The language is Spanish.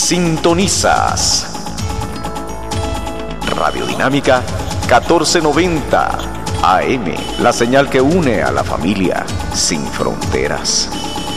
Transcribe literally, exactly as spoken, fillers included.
Sintonizas Radio Dinámica catorce noventa A M, la señal que une a la familia sin fronteras.